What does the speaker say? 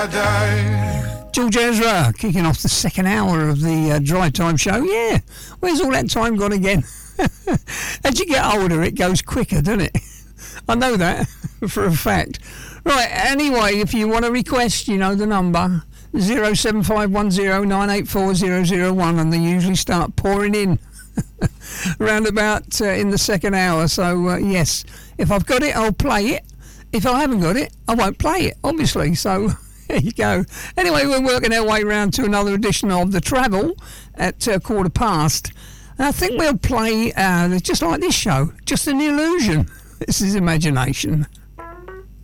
George Ezra kicking off the second hour of the Drive Time show. Yeah, where's all that time gone again? As you get older, it goes quicker, doesn't it? I know that for a fact. Right, anyway, if you want to request, you know the number, 07510984001, and they usually start pouring in round about in the second hour. So, yes, if I've got it, I'll play it. If I haven't got it, I won't play it, obviously. So, there you go. Anyway, we're working our way round to another edition of The Travel at past. And I think we'll play, just like this show, Just an Illusion. This is Imagination.